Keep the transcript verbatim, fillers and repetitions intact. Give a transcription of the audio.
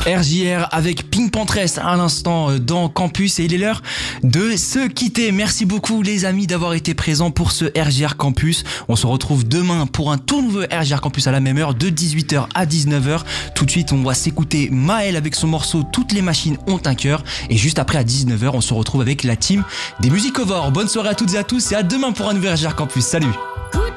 R J R avec Pink Pantress à l'instant dans Campus et il est l'heure de se quitter. Merci beaucoup les amis d'avoir été présents pour ce R J R Campus. On se retrouve demain pour un tout nouveau R J R Campus à la même heure de dix-huit heures à dix-neuf heures. Tout de suite on va s'écouter Maël avec son morceau Toutes les machines ont un cœur et juste après à dix-neuf heures on se retrouve avec la team des Musicovores. Bonne soirée à toutes et à tous et à demain pour un nouveau R J R Campus. Salut.